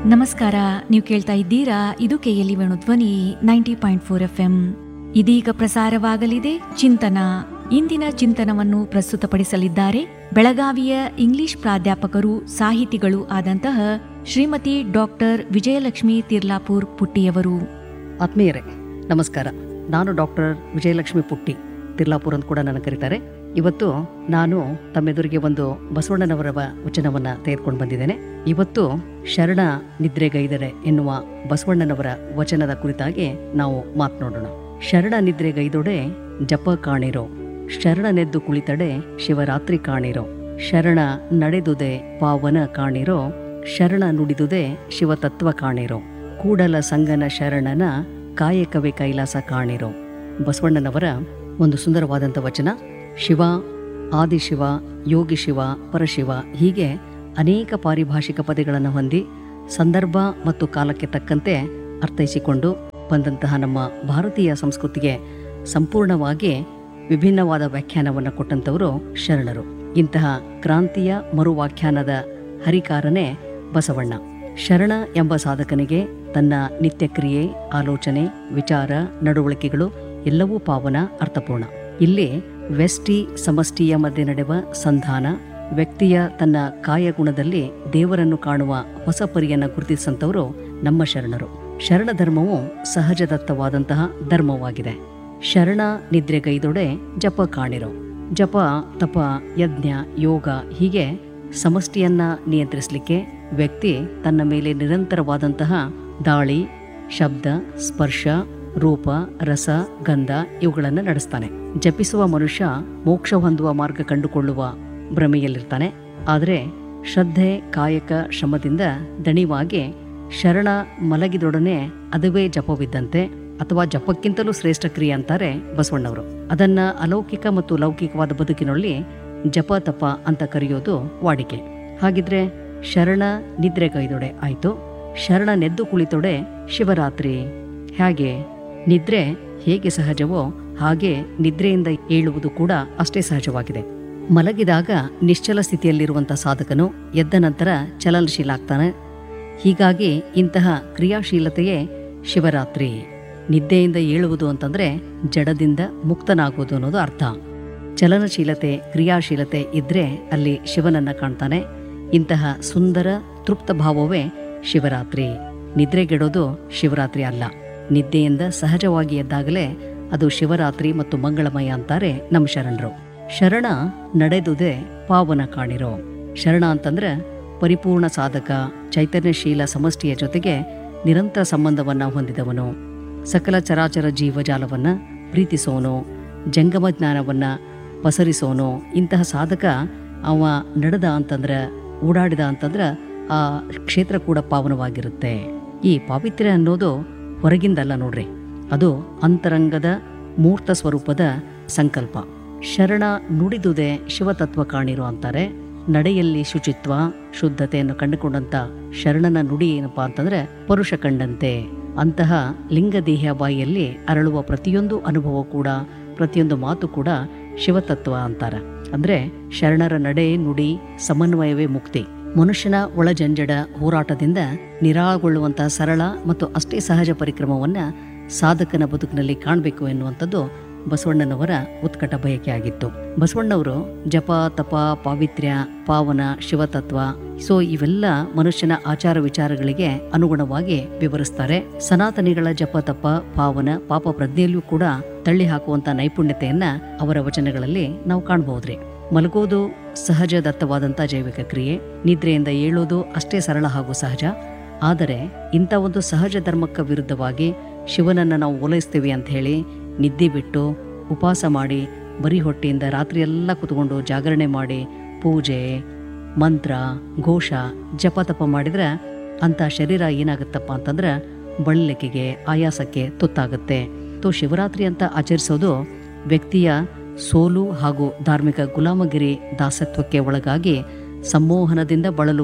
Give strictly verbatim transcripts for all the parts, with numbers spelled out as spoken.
ನಮಸ್ಕಾರ. ನೀವು ಕೇಳ್ತಾ ಇದ್ದೀರಾ, ಇದು ಕೆಎಲ್ಇ ವೇಣು ಧ್ವನಿ ninety point four F M. ಇದೀಗ ಪ್ರಸಾರವಾಗಲಿದೆ ಚಿಂತನ. ಇಂದಿನ ಚಿಂತನವನ್ನು ಪ್ರಸ್ತುತಪಡಿಸಲಿದ್ದಾರೆ ಬೆಳಗಾವಿಯ ಇಂಗ್ಲಿಷ್ ಪ್ರಾಧ್ಯಾಪಕರು ಸಾಹಿತಿಗಳು ಆದಂತಹ ಶ್ರೀಮತಿ ಡಾಕ್ಟರ್ ವಿಜಯಲಕ್ಷ್ಮಿ ತಿರ್ಲಾಪುರ್ ಪುಟ್ಟಿಯವರು. ಆತ್ಮೀಯರೇ ನಮಸ್ಕಾರ. ನಾನು ಡಾಕ್ಟರ್ ವಿಜಯಲಕ್ಷ್ಮಿ ಪುಟ್ಟಿ ತಿರ್ಲಾಪುರ್ ಅಂತ ಕೂಡ ನನ್ನ ಕರೀತಾರೆ. ಇವತ್ತು ನಾನು ತಮ್ಮೆದುರಿಗೆ ಒಂದು ಬಸವಣ್ಣನವರ ವಚನವನ್ನ ತೆಗೆದುಕೊಂಡು ಬಂದಿದ್ದೇನೆ. ಇವತ್ತು ಶರಣ ನಿದ್ರೆಗೈದರೆ ಎನ್ನುವ ಬಸವಣ್ಣನವರ ವಚನದ ಕುರಿತಾಗಿ ನಾವು ಮಾತನಾಡೋಣ. ಶರಣ ನಿದ್ರೆಗೈದೊಡೆ ಜಪ ಕಾಣಿರೋ, ಶರಣನೆದ್ದು ಕುಳಿತಡೆ ಶಿವರಾತ್ರಿ ಕಾಣಿರೋ, ಶರಣ ನಡೆದುದೆ ಪಾವನ ಕಾಣಿರೋ, ಶರಣ ನುಡಿದುದೆ ಶಿವತತ್ವ ಕಾಣಿರೋ, ಕೂಡಲ ಸಂಗನ ಶರಣನ ಕಾಯಕವೇ ಕೈಲಾಸ ಕಾಣಿರೋ. ಬಸವಣ್ಣನವರ ಒಂದು ಸುಂದರವಾದಂಥ ವಚನ. ಶಿವ, ಆದಿಶಿವ, ಯೋಗಿ ಶಿವ, ಪರಶಿವ ಹೀಗೆ ಅನೇಕ ಪಾರಿಭಾಷಿಕ ಪದಗಳನ್ನು ಹೊಂದಿ ಸಂದರ್ಭ ಮತ್ತು ಕಾಲಕ್ಕೆ ತಕ್ಕಂತೆ ಅರ್ಥೈಸಿಕೊಂಡು ಬಂದಂತಹ ನಮ್ಮ ಭಾರತೀಯ ಸಂಸ್ಕೃತಿಗೆ ಸಂಪೂರ್ಣವಾಗಿ ವಿಭಿನ್ನವಾದ ವ್ಯಾಖ್ಯಾನವನ್ನು ಕೊಟ್ಟಂಥವರು ಶರಣರು. ಇಂತಹ ಕ್ರಾಂತಿಯ ಮರುವ್ಯಾಖ್ಯಾನದ ಹರಿಕಾರನೇ ಬಸವಣ್ಣ. ಶರಣ ಎಂಬ ಸಾಧಕನಿಗೆ ತನ್ನ ನಿತ್ಯಕ್ರಿಯೆ, ಆಲೋಚನೆ, ವಿಚಾರ, ನಡವಳಿಕೆಗಳು ಎಲ್ಲವೂ ಪಾವನ, ಅರ್ಥಪೂರ್ಣ. ಇಲ್ಲಿ ವ್ಯಷ್ಟಿ ಸಮಷ್ಟಿಯ ಮಧ್ಯೆ ನಡೆವ ಸಂಧಾನ, ವ್ಯಕ್ತಿಯ ತನ್ನ ಕಾಯಗುಣದಲ್ಲಿ ದೇವರನ್ನು ಕಾಣುವ ಹೊಸ ಪರಿಯನ್ನು ಗುರುತಿಸಂತವರು ನಮ್ಮ ಶರಣರು. ಶರಣ ಧರ್ಮವು ಸಹಜದತ್ತವಾದಂತಹ ಧರ್ಮವಾಗಿದೆ. ಶರಣ ನಿದ್ರೆಗೈದೊಡೆ ಜಪ ಕಾಣಿರೋ. ಜಪ, ತಪ, ಯಜ್ಞ, ಯೋಗ ಹೀಗೆ ಸಮಷ್ಟಿಯನ್ನ ನಿಯಂತ್ರಿಸಲಿಕ್ಕೆ ವ್ಯಕ್ತಿ ತನ್ನ ಮೇಲೆ ನಿರಂತರವಾದಂತಹ ದಾಳಿ, ಶಬ್ದ, ಸ್ಪರ್ಶ, ರೂಪ, ರಸ, ಗಂಧ ಇವುಗಳನ್ನು ನಡೆಸ್ತಾನೆ. ಜಪಿಸುವ ಮನುಷ್ಯ ಮೋಕ್ಷ ಹೊಂದುವ ಮಾರ್ಗ ಕಂಡುಕೊಳ್ಳುವ ಭ್ರಮೆಯಲ್ಲಿರ್ತಾನೆ. ಆದರೆ ಶ್ರದ್ಧೆ, ಕಾಯಕ, ಶ್ರಮದಿಂದ ದಣಿವಾಗಿ ಶರಣ ಮಲಗಿದೊಡನೆ ಅದುವೇ ಜಪವಿದ್ದಂತೆ, ಅಥವಾ ಜಪಕ್ಕಿಂತಲೂ ಶ್ರೇಷ್ಠ ಕ್ರಿಯೆ ಅಂತಾರೆ ಬಸವಣ್ಣವರು. ಅದನ್ನ ಅಲೌಕಿಕ ಮತ್ತು ಲೌಕಿಕವಾದ ಬದುಕಿನಲ್ಲಿ ಜಪ ತಪ ಅಂತ ಕರೆಯೋದು ವಾಡಿಕೆ. ಹಾಗಿದ್ರೆ ಶರಣ ನಿದ್ರೆಗೈದೊಡೆ ಆಯ್ತು, ಶರಣ ನೆದ್ದು ಕುಳಿತೊಡೆ ಶಿವರಾತ್ರಿ. ಹಾಗೆ ನಿದ್ರೆ ಹೇಗೆ ಸಹಜವೋ ಹಾಗೆ ನಿದ್ರೆಯಿಂದ ಏಳುವುದು ಕೂಡ ಅಷ್ಟೇ ಸಹಜವಾಗಿದೆ. ಮಲಗಿದಾಗ ನಿಶ್ಚಲ ಸ್ಥಿತಿಯಲ್ಲಿರುವಂಥ ಸಾಧಕನು ಎದ್ದ ನಂತರ ಚಲನಶೀಲ ಆಗ್ತಾನೆ. ಹೀಗಾಗಿ ಇಂತಹ ಕ್ರಿಯಾಶೀಲತೆಯೇ ಶಿವರಾತ್ರಿ. ನಿದ್ದೆಯಿಂದ ಏಳುವುದು ಅಂತಂದ್ರೆ ಜಡದಿಂದ ಮುಕ್ತನಾಗುವುದು ಅನ್ನೋದು ಅರ್ಥ. ಚಲನಶೀಲತೆ, ಕ್ರಿಯಾಶೀಲತೆ ಇದ್ರೆ ಅಲ್ಲಿ ಶಿವನನ್ನ ಕಾಣ್ತಾನೆ. ಇಂತಹ ಸುಂದರ ತೃಪ್ತ ಭಾವವೇ ಶಿವರಾತ್ರಿ. ನಿದ್ರೆಗೆಡೋದು ಶಿವರಾತ್ರಿ ಅಲ್ಲ. ನಿದ್ದೆಯಿಂದ ಸಹಜವಾಗಿ ಎದ್ದಾಗಲೇ ಅದು ಶಿವರಾತ್ರಿ ಮತ್ತು ಮಂಗಳಮಯ ಅಂತಾರೆ ನಮ್ಮ ಶರಣರು. ಶರಣ ನಡೆದುದೇ ಪಾವನ ಕಾಣಿರೋ. ಶರಣ ಅಂತಂದ್ರೆ ಪರಿಪೂರ್ಣ ಸಾಧಕ, ಚೈತನ್ಯಶೀಲ ಸಮಷ್ಟಿಯ ಜೊತೆಗೆ ನಿರಂತರ ಸಂಬಂಧವನ್ನ ಹೊಂದಿದವನು, ಸಕಲ ಚರಾಚರ ಜೀವಜಾಲವನ್ನ ಪ್ರೀತಿಸೋನು, ಜಂಗಮ ಜ್ಞಾನವನ್ನ ಪಸರಿಸೋನು. ಇಂತಹ ಸಾಧಕ ಅವ ನಡೆದ ಅಂತಂದ್ರೆ, ಓಡಾಡಿದ ಅಂತಂದ್ರೆ ಆ ಕ್ಷೇತ್ರ ಕೂಡ ಪಾವನವಾಗಿರುತ್ತೆ. ಈ ಪಾವಿತ್ರ್ಯ ಅನ್ನೋದು ಹೊರಗಿಂದಲ್ಲ ನೋಡ್ರಿ, ಅದು ಅಂತರಂಗದ ಮೂರ್ತ ಸ್ವರೂಪದ ಸಂಕಲ್ಪ. ಶರಣ ನುಡಿದುದೇ ಶಿವತತ್ವ ಕಾಣಿರೋ ಅಂತಾರೆ. ನಡೆಯಲ್ಲಿ ಶುಚಿತ್ವ, ಶುದ್ಧತೆಯನ್ನು ಕಂಡುಕೊಂಡಂತ ಶರಣನ ನುಡಿ ಏನಪ್ಪಾ ಅಂತಂದ್ರೆ ಪರುಷ ಕಂಡಂತೆ. ಅಂತಹ ಲಿಂಗದೇಹ ಬಾಯಿಯಲ್ಲಿ ಅರಳುವ ಪ್ರತಿಯೊಂದು ಅನುಭವ ಕೂಡ, ಪ್ರತಿಯೊಂದು ಮಾತು ಕೂಡ ಶಿವತತ್ವ ಅಂತಾರ. ಅಂದ್ರೆ ಶರಣರ ನಡೆ, ನುಡಿ, ಸಮನ್ವಯವೇ ಮುಕ್ತಿ. ಮನುಷ್ಯನ ಒಳಜಂಜಡ ಹೋರಾಟದಿಂದ ನಿರಾಳಗೊಳ್ಳುವಂತಹ ಸರಳ ಮತ್ತು ಅಷ್ಟೇ ಸಹಜ ಪರಿಕ್ರಮವನ್ನ ಸಾಧಕನ ಬದುಕಿನಲ್ಲಿ ಕಾಣಬೇಕು ಎನ್ನುವಂಥದ್ದು ಬಸವಣ್ಣನವರ ಉತ್ಕಟ ಬಯಕೆಯಾಗಿತ್ತು. ಬಸವಣ್ಣವರು ಜಪ, ತಪ, ಪಾವಿತ್ರ್ಯ, ಪಾವನ, ಶಿವತತ್ವ ಸೊ ಇವೆಲ್ಲ ಮನುಷ್ಯನ ಆಚಾರ ವಿಚಾರಗಳಿಗೆ ಅನುಗುಣವಾಗಿ ವಿವರಿಸ್ತಾರೆ. ಸನಾತನಿಗಳ ಜಪ, ತಪ, ಪಾವನ, ಪಾಪ ಪ್ರಜ್ಞೆಯಲ್ಲೂ ಕೂಡ ತಳ್ಳಿ ಹಾಕುವಂತ ನೈಪುಣ್ಯತೆಯನ್ನ ಅವರ ವಚನಗಳಲ್ಲಿ ನಾವು ಕಾಣಬಹುದ್ರಿ. ಮಲಗೋದು ಸಹಜ ದತ್ತವಾದಂಥ ಜೈವಿಕ ಕ್ರಿಯೆ. ನಿದ್ರೆಯಿಂದ ಏಳೋದು ಅಷ್ಟೇ ಸರಳ ಹಾಗೂ ಸಹಜ. ಆದರೆ ಇಂಥ ಒಂದು ಸಹಜ ಧರ್ಮಕ್ಕೆ ವಿರುದ್ಧವಾಗಿ ಶಿವನನ್ನು ನಾವು ಓಲೈಸ್ತೀವಿ ಅಂತ ಹೇಳಿ ನಿದ್ದೆ ಬಿಟ್ಟು ಉಪವಾಸ ಮಾಡಿ ಬರೀ ಹೊಟ್ಟೆಯಿಂದ ರಾತ್ರಿಯೆಲ್ಲ ಕುತ್ಕೊಂಡು ಜಾಗರಣೆ ಮಾಡಿ ಪೂಜೆ, ಮಂತ್ರ, ಘೋಷ, ಜಪತಪ ಮಾಡಿದ್ರೆ ಅಂಥ ಶರೀರ ಏನಾಗುತ್ತಪ್ಪ ಅಂತಂದ್ರೆ ಬಳಲಿಕೆಗೆ, ಆಯಾಸಕ್ಕೆ ತುತ್ತಾಗುತ್ತೆ. ತೋ ಶಿವರಾತ್ರಿ ಅಂತ ಆಚರಿಸೋದು ವ್ಯಕ್ತಿಯ ಸೋಲು ಹಾಗೂ ಧಾರ್ಮಿಕ ಗುಲಾಮಗಿರಿ ದಾಸತ್ವಕ್ಕೆ ಒಳಗಾಗಿ ಸಂಮೋಹನದಿಂದ ಬಳಲುವ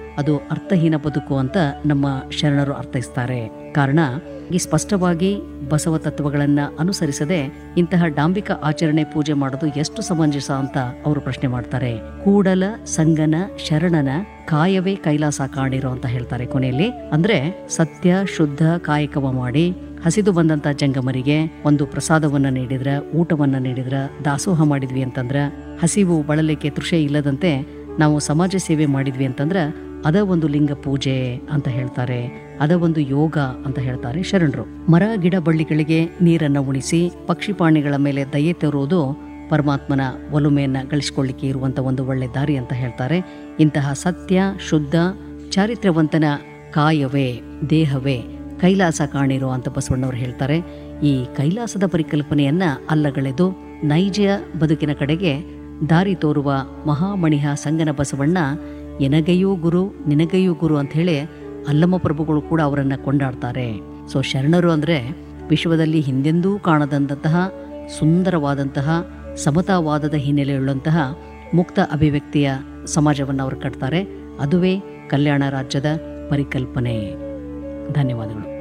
ಅದು ಅರ್ಥಹೀನ ಬದುಕು ಅಂತ ನಮ್ಮ ಶರಣರು ಅರ್ಥೈಸ್ತಾರೆ. ಕಾರಣ ಈ ಸ್ಪಷ್ಟವಾಗಿ ಬಸವ ತತ್ವಗಳನ್ನ ಅನುಸರಿಸದೆ ಇಂತಹ ಡಾಂಬಿಕ ಆಚರಣೆ ಪೂಜೆ ಮಾಡೋದು ಎಷ್ಟು ಸಮಂಜಸ ಅಂತ ಅವರು ಪ್ರಶ್ನೆ ಮಾಡ್ತಾರೆ. ಕೂಡಲ ಸಂಗನ ಶರಣನ ಕಾಯವೇ ಕೈಲಾಸ ಕಾಣಿರೋ ಅಂತ ಹೇಳ್ತಾರೆ ಕೊನೆಯಲ್ಲಿ. ಅಂದ್ರೆ ಸತ್ಯ ಶುದ್ಧ ಕಾಯಕವ ಮಾಡಿ ಹಸಿದು ಬಂದಂತ ಜಂಗಮರಿಗೆ ಒಂದು ಪ್ರಸಾದವನ್ನ ನೀಡಿದ್ರ, ಊಟವನ್ನ ನೀಡಿದ್ರ, ದಾಸೋಹ ಮಾಡಿದ್ವಿ ಅಂತಂದ್ರ, ಹಸಿವು ಬಳಲಿಕ್ಕೆ ತೃಷೆ ಇಲ್ಲದಂತೆ ನಾವು ಸಮಾಜ ಸೇವೆ ಮಾಡಿದ್ವಿ ಅಂತಂದ್ರ ಅದ ಒಂದು ಲಿಂಗ ಪೂಜೆ ಅಂತ ಹೇಳ್ತಾರೆ, ಅದ ಒಂದು ಯೋಗ ಅಂತ ಹೇಳ್ತಾರೆ ಶರಣರು. ಮರ ಗಿಡ ಬಳ್ಳಿಗಳಿಗೆ ನೀರನ್ನ ಉಣಿಸಿ ಪಕ್ಷಿ ಪ್ರಾಣಿಗಳ ಮೇಲೆ ದಯೆ ತೋರುವುದು ಪರಮಾತ್ಮನ ಒಲುಮೆಯನ್ನ ಗಳಿಸಿಕೊಳ್ಳಿಕ್ಕೆ ಇರುವಂತ ಒಂದು ಒಳ್ಳೆ ದಾರಿ ಅಂತ ಹೇಳ್ತಾರೆ. ಇಂತಹ ಸತ್ಯ ಶುದ್ಧ ಚಾರಿತ್ರ್ಯವಂತನ ಕಾಯವೇ ದೇಹವೇ ಕೈಲಾಸ ಕಾಣಿರೋ ಅಂತ ಬಸವಣ್ಣವ್ರು ಹೇಳ್ತಾರೆ. ಈ ಕೈಲಾಸದ ಪರಿಕಲ್ಪನೆಯನ್ನ ಅಲ್ಲಗಳೆದು ನೈಜ ಬದುಕಿನ ಕಡೆಗೆ ದಾರಿ ತೋರುವ ಮಹಾಮಣಿಹ ಸಂಗನ ಬಸವಣ್ಣ ಎನಗೈಯೂ ಗುರು ನಿನಗೈಯೂ ಗುರು ಅಂತ ಹೇಳಿ ಅಲ್ಲಮ್ಮ ಪ್ರಭುಗಳು ಕೂಡ ಅವರನ್ನ ಕೊಂಡಾಡ್ತಾರೆ. ಸೊ ಶರಣರು ಅಂದ್ರೆ ವಿಶ್ವದಲ್ಲಿ ಹಿಂದೆಂದೂ ಕಾಣದಂತಹ ಸುಂದರವಾದಂತಹ ಸಮತಾವಾದದ ಹಿನ್ನೆಲೆಯುಳ್ಳಂತಹ ಮುಕ್ತ ಅಭಿವ್ಯಕ್ತಿಯ ಸಮಾಜವನ್ನು ಅವರು ಕಟ್ತಾರೆ. ಅದುವೇ ಕಲ್ಯಾಣ ರಾಜ್ಯದ ಪರಿಕಲ್ಪನೆ. ಧನ್ಯವಾದಗಳು.